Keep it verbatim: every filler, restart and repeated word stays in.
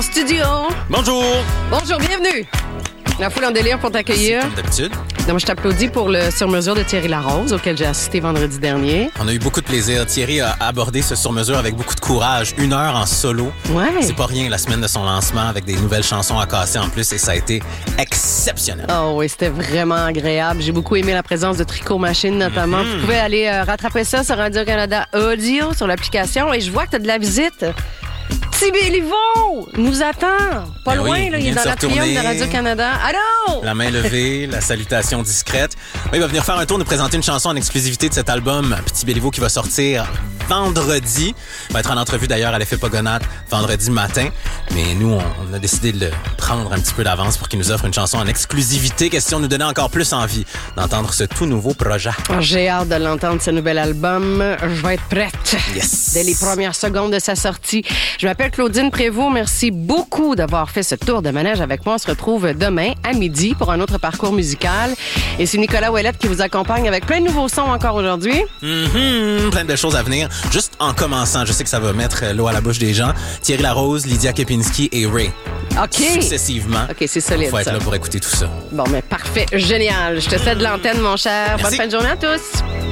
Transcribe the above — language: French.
en studio. Bonjour. Bonjour, bienvenue. La foule en délire pour t'accueillir. Comme d'habitude. Non, je t'applaudis pour le sur-mesure de Thierry Larose, auquel j'ai assisté vendredi dernier. On a eu beaucoup de plaisir. Thierry a abordé ce sur-mesure avec beaucoup de courage. Une heure en solo. Ouais. C'est pas rien, la semaine de son lancement, avec des nouvelles chansons à casser en plus, et ça a été exceptionnel. Oh oui, c'était vraiment agréable. J'ai beaucoup aimé la présence de Tricot Machine, notamment. Mm-hmm. Vous pouvez aller euh, rattraper ça sur Radio-Canada Audio, sur l'application. Et je vois que tu as de la visite. Petit Béliveau nous attend. Pas Ben loin, oui, là, il il est vient dans de se l'atrium de retourner. Radio-Canada. Allô? La main levée, la salutation discrète. Oui, il va venir faire un tour, nous présenter une chanson en exclusivité de cet album Petit Béliveau qui va sortir vendredi. Il va être en entrevue d'ailleurs à l'effet Pogonate vendredi matin. Mais nous, on, on a décidé de le prendre un petit peu d'avance pour qu'il nous offre une chanson en exclusivité. Question de nous donner encore plus envie d'entendre ce tout nouveau projet. J'ai hâte de l'entendre, ce nouvel album. Je vais être prête. Yes. Dès les premières secondes de sa sortie. Je m'appelle Claudine Prévost. Merci beaucoup d'avoir fait ce tour de manège avec moi. On se retrouve demain à midi pour un autre parcours musical. Et c'est Nicolas Ouellette qui vous accompagne avec plein de nouveaux sons encore aujourd'hui. Mm-hmm. Plein de belles choses à venir. Juste en commençant, je sais que ça va mettre l'eau à la bouche des gens. Thierry Larose, Lydia Kepinski et Ray. OK. Successivement. OK, c'est solide, Faut être ça. là pour écouter tout ça. Bon, mais parfait. Génial. Je te cède l'antenne, mon cher. Merci. Bonne fin de journée à tous.